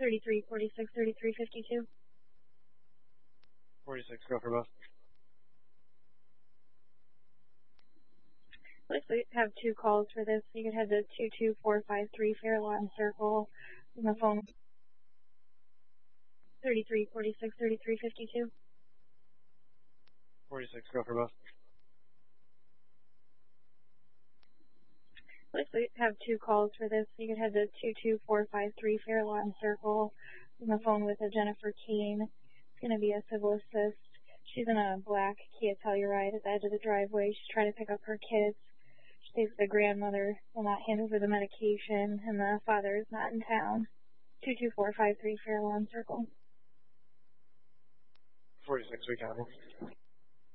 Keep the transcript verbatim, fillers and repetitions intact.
thirty-three forty-six, thirty-three fifty-two. forty-six, go for both. Looks like we have two calls for this. You could head to two two four five three Fairlawn Circle on the phone. thirty-three forty-six, thirty-three fifty-two. forty-six, go for both. Looks like we have two calls for this. You could head to two two four five three Fairlawn Circle on the phone with a Jennifer Keene. It's going to be a civil assist. She's in a black Kia Telluride at the edge of the driveway. She's trying to pick up her kids. She thinks the grandmother will not hand over the medication, and the father is not in town. two two four five three Fairlawn Circle. forty-six, we got it.